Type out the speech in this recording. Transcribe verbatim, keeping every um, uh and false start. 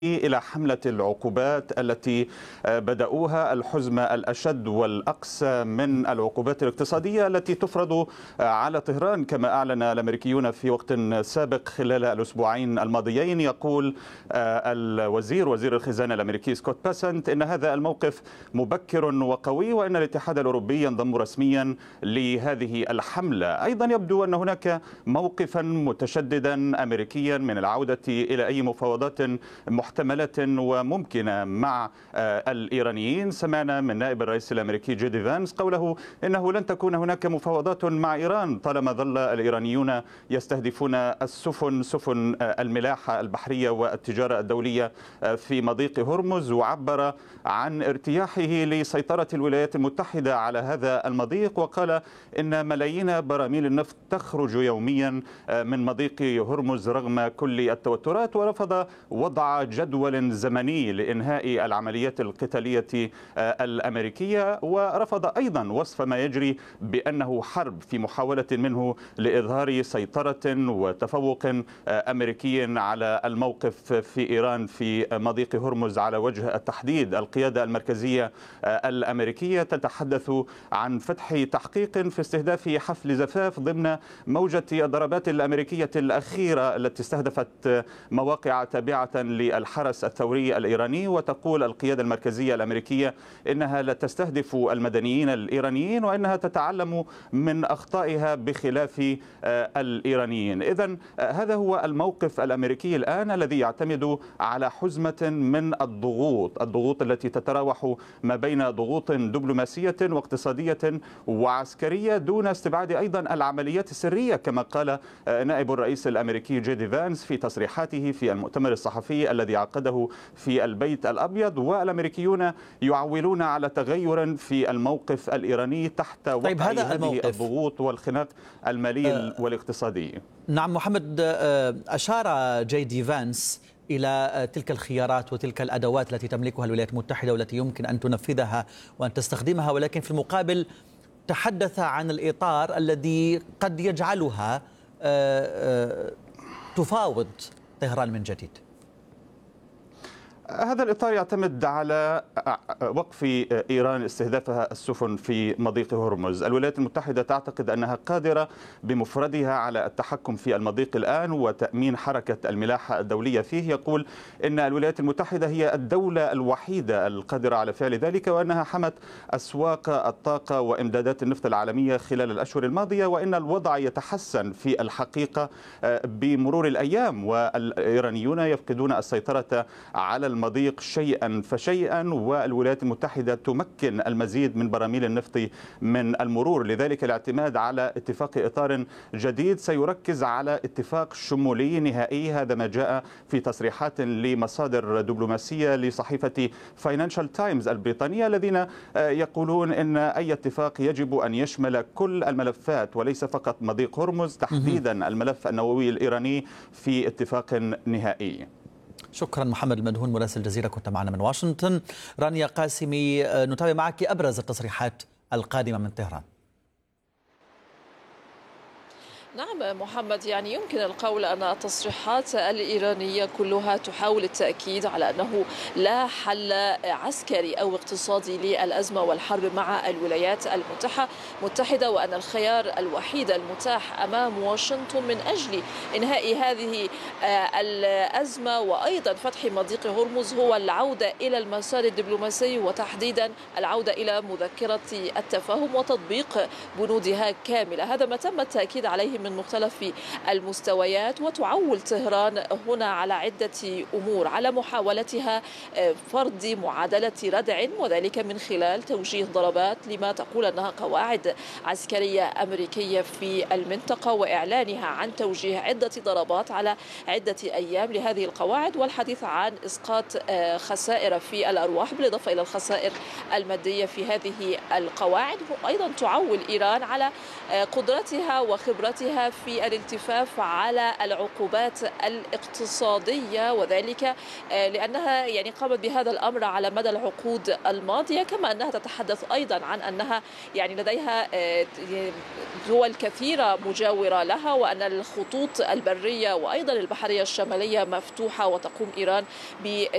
إلى حملة العقوبات التي بدأوها الحزمة الأشد والأقسى من العقوبات الاقتصادية التي تفرض على طهران، كما أعلن الأمريكيون في وقت سابق خلال الأسبوعين الماضيين. يقول الوزير وزير الخزانة الأمريكي سكوت باسنت إن هذا الموقف مبكر وقوي، وإن الاتحاد الأوروبي ينضم رسميا لهذه الحملة. أيضا يبدو أن هناك موقفا متشددا أمريكيا من العودة إلى أي مفاوضات محتملة وممكنة مع الإيرانيين. سمعنا من نائب الرئيس الأمريكي جي دي فانس قوله إنه لن تكون هناك مفاوضات مع إيران طالما ظل الإيرانيون يستهدفون السفن سفن الملاحة البحرية والتجارة الدولية في مضيق هرمز، وعبر عن ارتياحه لسيطرة الولايات المتحدة على هذا المضيق، وقال إن ملايين براميل النفط تخرج يوميا من مضيق هرمز رغم كل التوترات، ورفض وضع جدول زمني لإنهاء العمليات القتالية الأمريكية، ورفض أيضا وصف ما يجري بأنه حرب في محاولة منه لإظهار سيطرة وتفوق أمريكي على الموقف في إيران في مضيق هرمز على وجه التحديد. القيادة المركزية الأمريكية تتحدث عن فتح تحقيق في استهداف حفل زفاف ضمن موجة الضربات الأمريكية الأخيرة التي استهدفت مواقع تابعة للحرس الثوري الإيراني. وتقول القيادة المركزية الأمريكية إنها لا تستهدف المدنيين الإيرانيين وإنها تتعلم من أخطائها بخلاف الإيرانيين. إذن هذا هو الموقف الأمريكي الآن الذي يعتمد على حزمة من الضغوط الضغوط التي تتراوح ما بين ضغوط دبلوماسية واقتصادية وعسكرية، دون استبعاد أيضا العمليات السرية كما قال نائب الرئيس الأمريكي جي دي فانس في تصريحاته في المؤتمر الصحفي الذي عقده في البيت الأبيض. والأمريكيون يعولون على تغير في الموقف الإيراني تحت وقع طيب هذا هذه الموقف. الضغوط والخناق المالي أه والاقتصادي. نعم محمد، أشار جي دي فانس إلى تلك الخيارات وتلك الأدوات التي تملكها الولايات المتحدة والتي يمكن أن تنفذها وأن تستخدمها، ولكن في المقابل تحدث عن الإطار الذي قد يجعلها تفاوض طهران من جديد. هذا الإطار يعتمد على وقف إيران استهدافها السفن في مضيق هرمز. الولايات المتحدة تعتقد أنها قادرة بمفردها على التحكم في المضيق الآن وتأمين حركة الملاحة الدولية فيه. يقول إن الولايات المتحدة هي الدولة الوحيدة القادرة على فعل ذلك، وأنها حمت أسواق الطاقة وإمدادات النفط العالمية خلال الأشهر الماضية، وإن الوضع يتحسن في الحقيقة بمرور الأيام، والإيرانيون يفقدون السيطرة على المضيق شيئا فشيئا، والولايات المتحدة تمكن المزيد من براميل النفط من المرور. لذلك الاعتماد على اتفاق إطار جديد سيركز على اتفاق شمولي نهائي. هذا ما جاء في تصريحات لمصادر دبلوماسية لصحيفة فاينانشال تايمز البريطانية، الذين يقولون إن أي اتفاق يجب أن يشمل كل الملفات وليس فقط مضيق هرمز، تحديدا الملف النووي الإيراني في اتفاق نهائي. شكرا محمد المدهون مراسل الجزيرة، كنت معنا من واشنطن. رانيا قاسمي، نتابع معك أبرز التصريحات القادمة من طهران. نعم محمد، يعني يمكن القول أن التصريحات الإيرانية كلها تحاول التأكيد على أنه لا حل عسكري أو اقتصادي للأزمة والحرب مع الولايات المتحدة، وأن الخيار الوحيد المتاح أمام واشنطن من أجل إنهاء هذه الأزمة وأيضا فتح مضيق هرمز هو العودة إلى المسار الدبلوماسي، وتحديدا العودة إلى مذكرة التفاهم وتطبيق بنودها كاملة. هذا ما تم التأكيد عليه من مختلف المستويات، وتعول طهران هنا على عدة أمور على محاولتها فرض معادلة ردع، وذلك من خلال توجيه ضربات لما تقول أنها قواعد عسكرية أمريكية في المنطقة، وإعلانها عن توجيه عدة ضربات على عدة أيام لهذه القواعد، والحديث عن إسقاط خسائر في الأرواح بالإضافة إلى الخسائر المادية في هذه القواعد. أيضا تعول إيران على قدرتها وخبرتها في الالتفاف على العقوبات الاقتصادية، وذلك لأنها يعني قامت بهذا الأمر على مدى العقود الماضية، كما أنها تتحدث أيضا عن أنها يعني لديها دول كثيرة مجاورة لها، وأن الخطوط البرية وأيضا البحرية الشمالية مفتوحة، وتقوم إيران ب